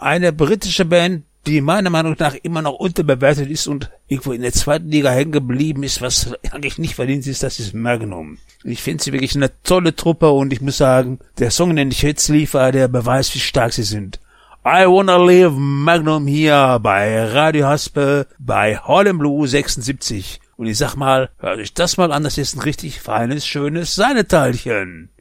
eine britische Band, die meiner Meinung nach immer noch unterbewertet ist und irgendwo in der zweiten Liga hängen geblieben ist, was eigentlich nicht verdient ist, das ist Magnum. Ich finde sie wirklich eine tolle Truppe und ich muss sagen, der Song, den ich jetzt liefere, der beweist, wie stark sie sind. I Wanna Live, Magnum hier bei Radio Haspel bei Harlem Blue 76. Und ich sag mal, hört euch das mal an, das ist ein richtig feines, schönes Seineteilchen.